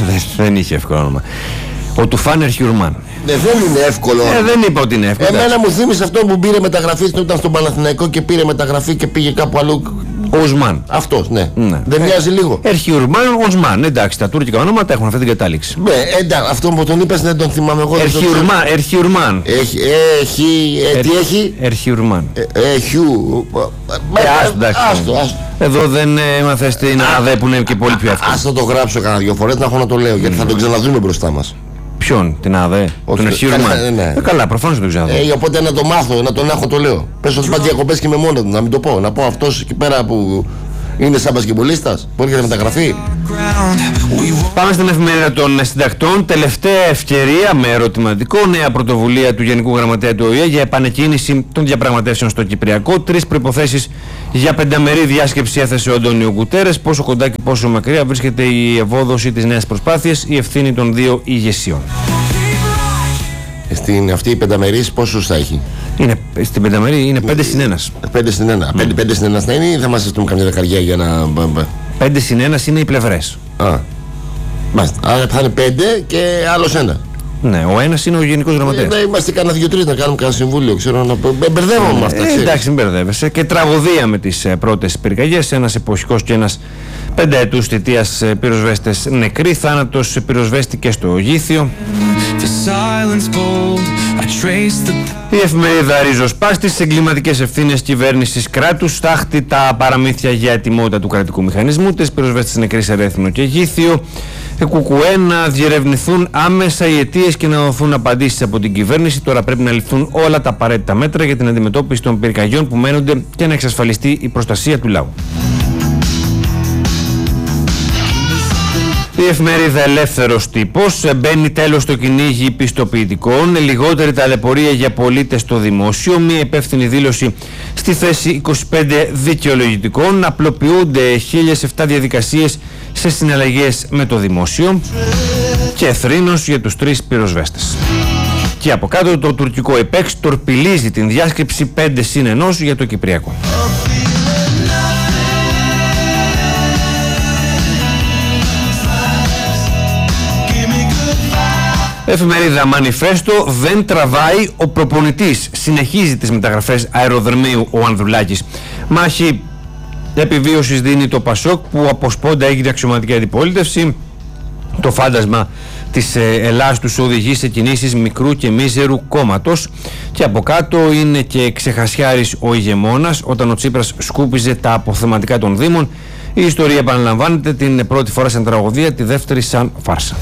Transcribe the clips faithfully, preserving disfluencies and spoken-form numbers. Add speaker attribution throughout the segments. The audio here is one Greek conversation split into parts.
Speaker 1: Δεν είχε εύκολο όνομα. Ο Τουφάνερ Χιουρμάν.
Speaker 2: Ναι, δεν είναι εύκολο.
Speaker 1: Ε, δεν είπα ότι είναι εύκολο.
Speaker 2: Εμένα μου θύμισε αυτό που πήρε μεταγραφή όταν ήταν στον Παναθηναϊκό και πήρε μεταγραφή και πήγε κάπου αλλού.
Speaker 1: Ο Οσμάν.
Speaker 2: Αυτός, ναι.
Speaker 1: ναι.
Speaker 2: Δεν μοιάζει λίγο.
Speaker 1: Ερχιουρμάν, Οσμάν. Εντάξει, τα τουρκικά ονόματα έχουν αυτή την κατάληξη.
Speaker 2: Ναι, εντάξει, αυτό που τον είπες δεν τον θυμάμαι εγώ.
Speaker 1: Ερχιουρμάν. Ερχιουρμάν.
Speaker 2: Έχει, έχει, ε, τι έχει.
Speaker 1: Ερχιουρμάν.
Speaker 2: Έχιου.
Speaker 1: Άστο, άστο. Εδώ δεν έμαθες την ΑΔΕ που είναι και πολύ πιο εύκολο.
Speaker 2: Ας το γράψω κανένα δυο φορές να έχω να το λέω, γιατί θα τον ξαναδούμε μπροστά μας.
Speaker 1: Ποιον, την ΑΔΕ, τον Ερχιουρμάν.
Speaker 2: Ναι, ναι.
Speaker 1: Ε, καλά, προφανώς δεν τον ξαναδώ.
Speaker 2: Ε, οπότε να το μάθω, να τον έχω το λέω. Πες ότι πας διακοπές και με μόνο του, να μην το πω. Να πω αυτός εκεί πέρα που είναι σαν μπασκετμπολίστας, που έρχεται μεταγραφή.
Speaker 1: Πάμε στην εφημερίδα των συντακτών. Τελευταία ευκαιρία με ερωτηματικό. Νέα πρωτοβουλία του Γενικού Γραμματέα του ΟΗΕ για επανεκκίνηση των διαπραγματεύσεων στο Κυπριακό. Τρεις προϋποθέσεις για πενταμερή διάσκεψη έθεσε ο Αντώνιο Γκουτέρες. Πόσο κοντά και πόσο μακριά βρίσκεται η ευόδοση της νέας προσπάθειας, η ευθύνη των δύο ηγεσιών.
Speaker 2: Στην αυτή η πενταμερής πόσους θα έχει?
Speaker 1: Είναι, στην πενταμερή είναι πέντε συν ένα.
Speaker 2: πέντε συν ένα. πέντε συν ένα θα είναι ή θα μας ζητούμε καμιά δεκαριά για να.
Speaker 1: πέντε συν ένα είναι οι πλευρές.
Speaker 2: Α. Μάλιστα. Άρα θα είναι πέντε και άλλος ένα.
Speaker 1: Ναι, ο ένας είναι ο Γενικός Γραμματέας.
Speaker 2: Ε, είμαστε κανένα δύο-τρεις να κάνουμε κανένα συμβούλιο. Ξέρω να. Μπερδεύομαι με αυτά.
Speaker 1: Ε, εντάξει, μην μπερδεύεσαι. Και τραγωδία με τις ε, πρώτες πυρκαγιές. Ένας εποχικός και ένας πενταετούς θητείας ε, πυροσβέστες νεκροί. Θάνατος πυροσβέστη και στο Γήθιο. Η εφημερίδα Ρίζος Πάστης, εγκληματικές ευθύνες κυβέρνησης κράτους, στάχτη τα παραμύθια για ετοιμότητα του κρατικού μηχανισμού, τις πυροσβέστες νεκροί σε Ρέθινο και Γήθιο. Κουκουέ να διερευνηθούν άμεσα οι αιτίες και να δοθούν απαντήσεις από την κυβέρνηση. Τώρα πρέπει να ληφθούν όλα τα απαραίτητα μέτρα για την αντιμετώπιση των πυρκαγιών που μένονται και να εξασφαλιστεί η προστασία του λαού. Η εφημερίδα Ελεύθερος Τύπος, μπαίνει τέλος στο κυνήγι πιστοποιητικών, λιγότερη ταλαιπωρία για πολίτες στο δημόσιο, μια υπεύθυνη δήλωση στη θέση είκοσι πέντε δικαιολογητικών, απλοποιούνται χίλιες επτά διαδικασίες σε συναλλαγές με το δημόσιο και θρήνος για τους τρεις πυροσβέστες. Και από κάτω το τουρκικό ΕΠΕΞ τορπιλίζει την διάσκεψη πέντε συν ένα για το Κυπριακό. Εφημερίδα Μανιφέστο, δεν τραβάει ο προπονητής. Συνεχίζει τις μεταγραφές αεροδρομίου ο Ανδρουλάκης. Μάχη επιβίωσης δίνει το Πασόκ που από σπόντα έγινε αξιωματική αντιπολίτευση. Το φάντασμα της Ελλάδας τους οδηγεί σε κινήσεις μικρού και μίζερου κόμματος. Και από κάτω είναι και ξεχασιάρης ο ηγεμόνας όταν ο Τσίπρας σκούπιζε τα αποθεματικά των Δήμων. Η ιστορία επαναλαμβάνεται την πρώτη φορά σαν τραγωδία, τη δεύτερη σαν φάρσα.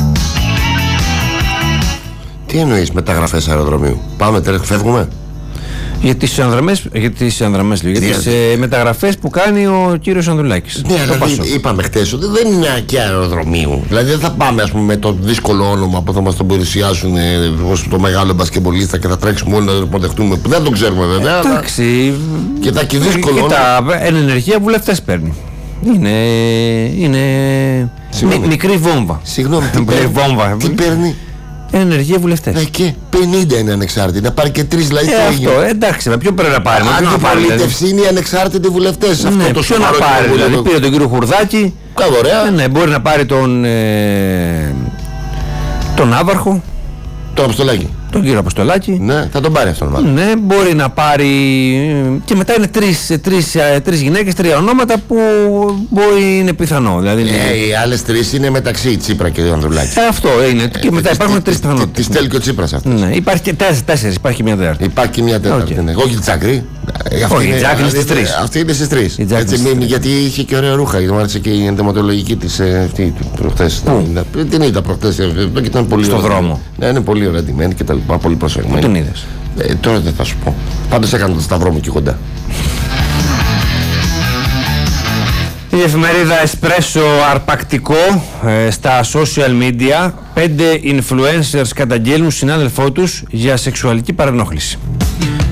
Speaker 2: Τι εννοείς μεταγραφές αεροδρομίου? Πάμε τώρα, φεύγουμε.
Speaker 1: Για τις ανδραμές, για τις, ανδραμές, για τις ε, μεταγραφές που κάνει ο κύριος Ανδρουλάκης.
Speaker 2: Ναι, δηλαδή είπαμε χτες ότι δεν είναι και αεροδρομίου. Δηλαδή δεν θα πάμε ας πούμε, με το δύσκολο όνομα που θα μας τον παρουσιάσουν ε, ως το μεγάλο μπασκετμπολίστα και θα τρέξουμε όλοι να το υποδεχτούμε. Που δεν το ξέρουμε βέβαια.
Speaker 1: Εντάξει.
Speaker 2: Και τα και δύσκολο
Speaker 1: όνομα. Τα εν ενεργεία βουλευτές παίρνει. Είναι. είναι μι, μικρή βόμβα.
Speaker 2: Συγγνώμη, τι,
Speaker 1: βόμβα.
Speaker 2: τι παίρνει?
Speaker 1: Ενεργεία βουλευτές.
Speaker 2: Ναι, και πενήντα είναι ανεξάρτητοι. Να πάρει και τρεις δηλαδή.
Speaker 1: Ε, αυτό, εντάξει, με ποιον πρέπει να πάρει.
Speaker 2: Αν η πολίτευση είναι οι ανεξάρτητοι βουλευτές.
Speaker 1: Ναι,
Speaker 2: αυτό το
Speaker 1: ποιον να πάρει. Δηλαδή, το... πήρε τον κύριο Χουρδάκη.
Speaker 2: Καλά, ωραία.
Speaker 1: Ε, ναι, μπορεί να πάρει τον. Ε, τον Άβαρχο.
Speaker 2: Τον Αποστολάκη.
Speaker 1: Τον κύριο Αποστολάκη.
Speaker 2: Ναι, θα τον πάρει αυτόν μάλλον.
Speaker 1: Ναι, μπορεί να πάρει. Και μετά είναι τρεις, τρεις, τρεις γυναίκες, τρία ονόματα που μπορεί είναι πιθανό. Δηλαδή είναι...
Speaker 2: Ε, οι άλλες τρεις είναι μεταξύ Τσίπρα και Ανδρουλάκη.
Speaker 1: Ε, αυτό είναι. Ε, και μετά υπάρχουν τρεις πιθανότητες.
Speaker 2: Τη στέλνει και ο Τσίπρας αυτό.
Speaker 1: Ναι, υπάρχει και τέσσερις, υπάρχει μια τέταρτη.
Speaker 2: Υπάρχει και μια τέταρτη. Okay. Ναι. Όχι η Τσάκρη.
Speaker 1: Όχι, η Τσάκρη είναι στις τρεις.
Speaker 2: Αυτή είναι στις τρεις. Γιατί είχε και ωραία ρούχα. Γιατί μου άρεσε και η ενδυματολογική της προχτές. Την είδα προχτές.
Speaker 1: Στον δρόμο.
Speaker 2: Ναι, είναι πολύ ωραία ντυμένη και τα λοιπά. Πολύ προσεγμένη.
Speaker 1: Πού τον είδες?
Speaker 2: Ε, τώρα δεν θα σου πω. Πάντως έκανα το σταυρό μου εκεί κοντά.
Speaker 1: Η εφημερίδα Εσπρέσο αρπακτικό ε, στα social media. Πέντε influencers καταγγέλνουν συνάδελφό τους για σεξουαλική παρενόχληση.